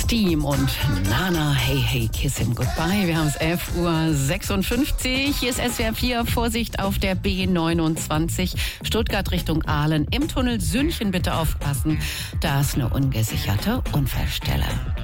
Steam und Nana, Hey Hey Kiss Him Goodbye. Wir haben es 11:56 Uhr. Hier ist SWR 4. Vorsicht auf der B29 Stuttgart Richtung Aalen. Im Tunnel Sünchen bitte aufpassen. Da ist eine ungesicherte Unfallstelle.